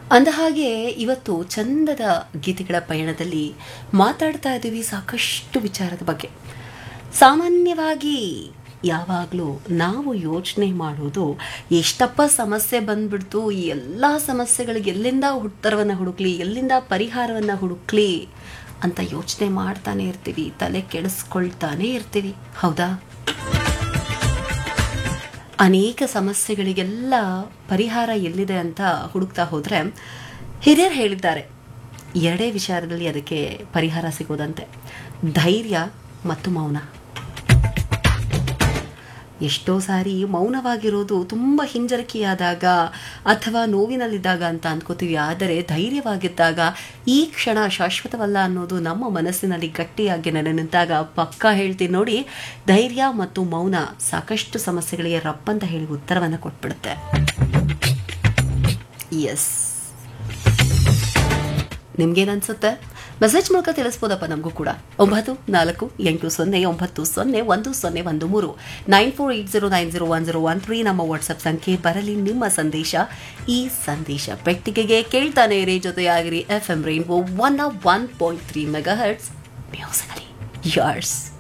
ಅಂದಹಾಗೆ ಇವತ್ತು ಚಂದದ ಗೀತೆಗಳ ಪಯಣದಲ್ಲಿ ಮಾತಾಡ್ತಾ ಇದ್ದೀವಿ ಸಾಕಷ್ಟು ವಿಚಾರದ ಬಗ್ಗೆ. ಸಾಮಾನ್ಯವಾಗಿ ಯಾವಾಗಲೂ ನಾವು ಯೋಚನೆ ಮಾಡೋದು, ಎಷ್ಟಪ್ಪ ಸಮಸ್ಯೆ ಬಂದ್ಬಿಡ್ತು, ಈ ಎಲ್ಲ ಸಮಸ್ಯೆಗಳಿಗೆ ಎಲ್ಲಿಂದ ಉತ್ತರವನ್ನು ಹುಡುಕ್ಲಿ, ಎಲ್ಲಿಂದ ಪರಿಹಾರವನ್ನು ಹುಡುಕ್ಲಿ ಅಂತ ಯೋಚನೆ ಮಾಡ್ತಾನೆ ಇರ್ತೀವಿ, ತಲೆ ಕೆಡಿಸ್ಕೊಳ್ತಾನೆ ಇರ್ತೀವಿ. ಹೌದಾ? ಅನೇಕ ಸಮಸ್ಯೆಗಳಿಗೆಲ್ಲ ಪರಿಹಾರ ಎಲ್ಲಿದೆ ಅಂತ ಹುಡುಕ್ತಾ ಹೋದರೆ ಹಿರಿಯರು ಹೇಳಿದ್ದಾರೆ, ಎರಡೇ ವಿಚಾರದಲ್ಲಿ ಅದಕ್ಕೆ ಪರಿಹಾರ ಸಿಗೋದಂತೆ: ಧೈರ್ಯ ಮತ್ತು ಮೌನ. ಎಷ್ಟೋ ಸಾರಿ ಮೌನವಾಗಿರೋದು ತುಂಬ ಹಿಂಜರಿಕೆಯಾದಾಗ ಅಥವಾ ನೋವಿನಲ್ಲಿದ್ದಾಗ ಅಂತ ಅಂದ್ಕೋತೀವಿ. ಆದರೆ ಧೈರ್ಯವಾಗಿದ್ದಾಗ ಈ ಕ್ಷಣ ಶಾಶ್ವತವಲ್ಲ ಅನ್ನೋದು ನಮ್ಮ ಮನಸ್ಸಿನಲ್ಲಿ ಗಟ್ಟಿಯಾಗಿ ನಿಂತಾಗ ಪಕ್ಕಾ ಹೇಳ್ತೀನಿ ನೋಡಿ, ಧೈರ್ಯ ಮತ್ತು ಮೌನ ಸಾಕಷ್ಟು ಸಮಸ್ಯೆಗಳಿಗೆ ರಪ್ಪಂತ ಹೇಳಿ ಉತ್ತರವನ್ನು ಕೊಟ್ಬಿಡುತ್ತೆ. ಎಸ್, ನಿಮ್ಗೇನನ್ಸುತ್ತೆ? ಮೆಸೇಜ್ ಮೂಲಕ ತಿಳಿಸ್ಬೋದಪ್ಪ ನಮಗೂ ಕೂಡ. 9480901013 9480901013 ನಮ್ಮ ವಾಟ್ಸಪ್ ಸಂಖ್ಯೆ. ಬರಲಿ ನಿಮ್ಮ ಸಂದೇಶ. ಈ ಸಂದೇಶ ಪೆಟ್ಟಿಗೆಗೆ ಕೇಳ್ತಾನೆ ಇರಿ, ಜೊತೆಯಾಗಿರಿ FM ರೈನ್ಬೋ 101.3 ಮೆಗಾಹರ್ಟ್ಸ್ ಮ್ಯೂಸಿಕಲಿ ಯಾರ್ಸ್.